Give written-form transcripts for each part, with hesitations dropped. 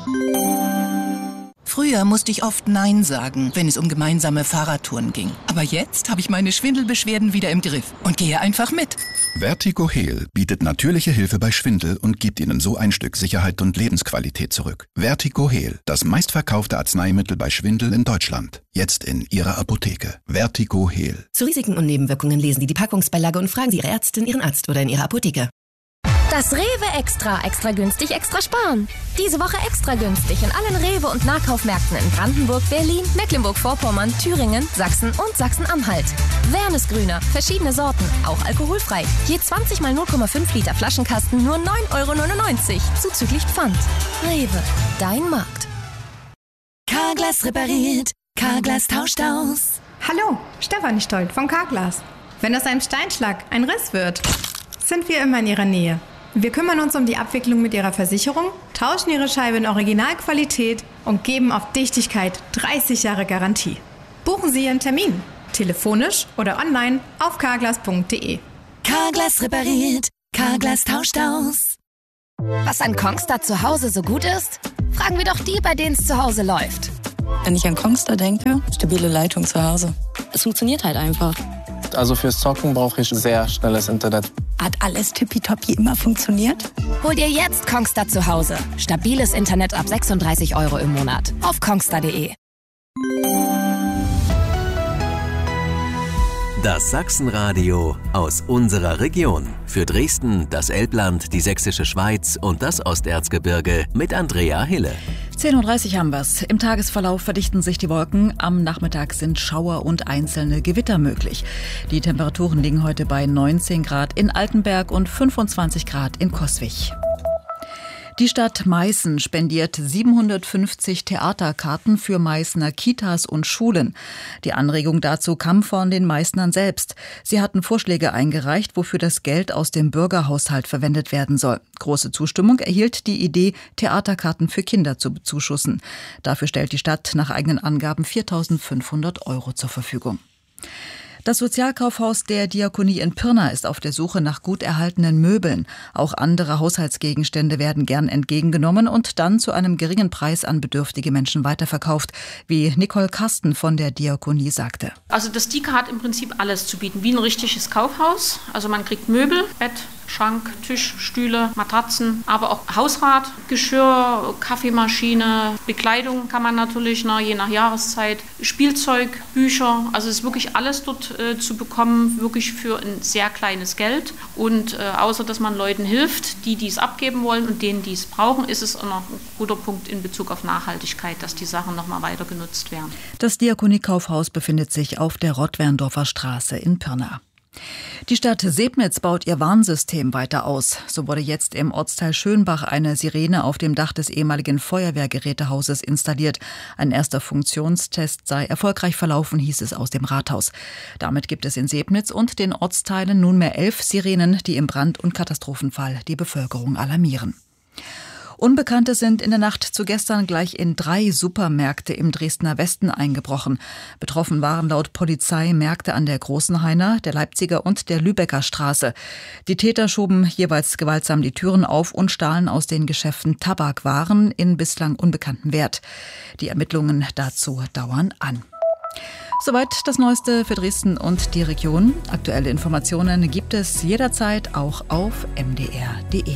Früher musste ich oft Nein sagen, wenn es um gemeinsame Fahrradtouren ging. Aber jetzt habe ich meine Schwindelbeschwerden wieder im Griff und gehe einfach mit. Vertigo Heal bietet natürliche Hilfe bei Schwindel und gibt Ihnen so ein Stück Sicherheit und Lebensqualität zurück. Vertigo Heal, das meistverkaufte Arzneimittel bei Schwindel in Deutschland. Jetzt in Ihrer Apotheke. Vertigo Heal. Zu Risiken und Nebenwirkungen lesen Sie die Packungsbeilage und fragen Sie Ihre Ärztin, Ihren Arzt oder in Ihrer Apotheke. Das Rewe Extra. Extra günstig, extra sparen. Diese Woche extra günstig in allen Rewe- und Nahkaufmärkten in Brandenburg, Berlin, Mecklenburg-Vorpommern, Thüringen, Sachsen und Sachsen-Anhalt. Wärmesgrüner, verschiedene Sorten, auch alkoholfrei. Je 20 mal 0,5 Liter Flaschenkasten nur 9,99 € zuzüglich Pfand. Rewe, dein Markt. Carglass repariert, Carglass tauscht aus. Hallo, Stefanie Stolt von Carglass. Wenn aus einem Steinschlag ein Riss wird, sind wir immer in Ihrer Nähe. Wir kümmern uns um die Abwicklung mit Ihrer Versicherung, tauschen Ihre Scheibe in Originalqualität und geben auf Dichtigkeit 30 Jahre Garantie. Buchen Sie Ihren Termin, telefonisch oder online auf carglass.de. Carglass repariert, Carglass tauscht aus. Was an Kongstar zu Hause so gut ist? Fragen wir doch die, bei denen es zu Hause läuft. Wenn ich an Kongstar denke, stabile Leitung zu Hause. Es funktioniert halt einfach. Also fürs Zocken brauche ich sehr schnelles Internet. Hat alles tippitoppi immer funktioniert? Hol dir jetzt Kongstar zu Hause. Stabiles Internet ab 36 € im Monat. Auf kongstar.de. Das Sachsenradio aus unserer Region. Für Dresden, das Elbland, die Sächsische Schweiz und das Osterzgebirge mit Andrea Hille. 10:30 Uhr haben wir's. Im Tagesverlauf verdichten sich die Wolken. Am Nachmittag sind Schauer und einzelne Gewitter möglich. Die Temperaturen liegen heute bei 19 Grad in Altenberg und 25 Grad in Coswig. Die Stadt Meißen spendiert 750 Theaterkarten für Meißner Kitas und Schulen. Die Anregung dazu kam von den Meißnern selbst. Sie hatten Vorschläge eingereicht, wofür das Geld aus dem Bürgerhaushalt verwendet werden soll. Große Zustimmung erhielt die Idee, Theaterkarten für Kinder zu bezuschussen. Dafür stellt die Stadt nach eigenen Angaben 4.500 € zur Verfügung. Das Sozialkaufhaus der Diakonie in Pirna ist auf der Suche nach gut erhaltenen Möbeln. Auch andere Haushaltsgegenstände werden gern entgegengenommen und dann zu einem geringen Preis an bedürftige Menschen weiterverkauft, wie Nicole Karsten von der Diakonie sagte. Also das Dika hat im Prinzip alles zu bieten, wie ein richtiges Kaufhaus. Also man kriegt Möbel, Bett, Schrank, Tisch, Stühle, Matratzen, aber auch Hausrat, Geschirr, Kaffeemaschine, Bekleidung kann man natürlich, je nach Jahreszeit, Spielzeug, Bücher, also es ist wirklich alles dort zu bekommen, wirklich für ein sehr kleines Geld. Und außer dass man Leuten hilft, die es abgeben wollen und denen, die es brauchen, ist es auch noch ein guter Punkt in Bezug auf Nachhaltigkeit, dass die Sachen nochmal weiter genutzt werden. Das Diakonie-Kaufhaus befindet sich auf der Rottwerndorfer Straße in Pirna. Die Stadt Sebnitz baut ihr Warnsystem weiter aus. So wurde jetzt im Ortsteil Schönbach eine Sirene auf dem Dach des ehemaligen Feuerwehrgerätehauses installiert. Ein erster Funktionstest sei erfolgreich verlaufen, hieß es aus dem Rathaus. Damit gibt es in Sebnitz und den Ortsteilen nunmehr 11 Sirenen, die im Brand- und Katastrophenfall die Bevölkerung alarmieren. Unbekannte sind in der Nacht zu gestern gleich in 3 Supermärkte im Dresdner Westen eingebrochen. Betroffen waren laut Polizei Märkte an der Großenhainer, der Leipziger und der Lübecker Straße. Die Täter schoben jeweils gewaltsam die Türen auf und stahlen aus den Geschäften Tabakwaren in bislang unbekanntem Wert. Die Ermittlungen dazu dauern an. Soweit das Neueste für Dresden und die Region. Aktuelle Informationen gibt es jederzeit auch auf mdr.de.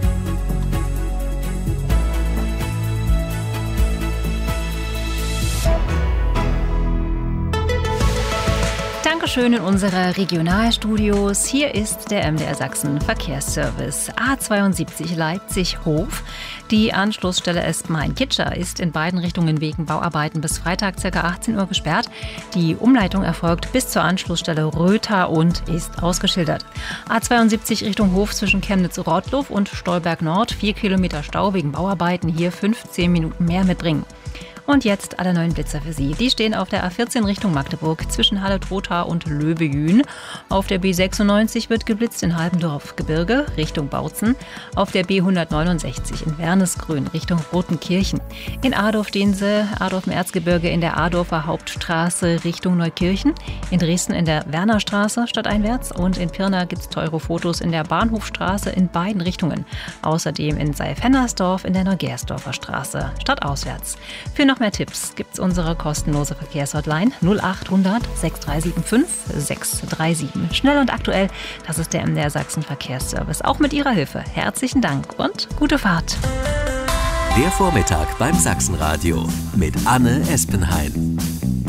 Dankeschön in unsere Regionalstudios. Hier ist der MDR Sachsen Verkehrsservice. A72 Leipzig-Hof. Die Anschlussstelle Esp-Main-Kitscher ist in beiden Richtungen wegen Bauarbeiten bis Freitag ca. 18 Uhr gesperrt. Die Umleitung erfolgt bis zur Anschlussstelle Rötha und ist ausgeschildert. A72 Richtung Hof zwischen Chemnitz-Rottluff und Stolberg Nord. 4 Kilometer Stau wegen Bauarbeiten. Hier 15 Minuten mehr mitbringen. Und jetzt alle neuen Blitzer für Sie. Die stehen auf der A14 Richtung Magdeburg zwischen Halle-Trotha und Löbejün. Auf der B96 wird geblitzt in Halbendorf-Gebirge Richtung Bautzen. Auf der B169 in Wernesgrün Richtung Rotenkirchen. In Adorf stehen Sie, Adorf im Erzgebirge in der Adorfer Hauptstraße Richtung Neukirchen. In Dresden in der Wernerstraße stadteinwärts. Und in Pirna gibt es teure Fotos in der Bahnhofstraße in beiden Richtungen. Außerdem in Seif-Hennersdorf in der Neugersdorfer Straße stadtauswärts. Für noch mehr Tipps gibt es unsere kostenlose Verkehrshotline 0800 6375 637. Schnell und aktuell, das ist der MDR Sachsen Verkehrsservice. Auch mit Ihrer Hilfe. Herzlichen Dank und gute Fahrt. Der Vormittag beim Sachsenradio mit Anne Espenhain.